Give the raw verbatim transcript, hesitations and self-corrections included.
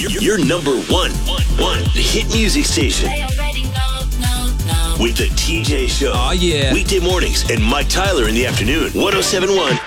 Your number one, one hit music station. With the T J Show. Oh, yeah. Weekday mornings and Mike Tyler in the afternoon. one oh seven point one